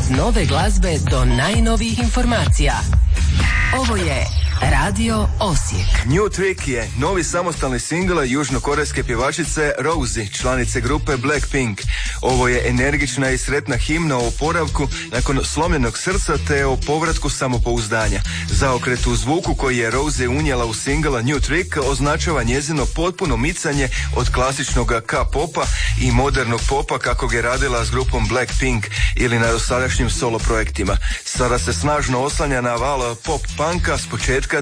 nove glazbe do najnovijih informacija. Ovo je Radio Osijek. New Trick je novi samostalni singl južnokorejske pjevačice Rosie, članice grupe Blackpink. Ovo je energična i sretna himna o oporavku nakon slomljenog srca te o povratku samopouzdanja. Zaokret u zvuku koji je Rosie unijela u singl New Trick označava njezino potpuno micanje od klasičnog K-popa i modernog popa kako ga je radila s grupom Blackpink ili na dosadašnjim solo projektima. Sada se snažno oslanja na val pop punka s početka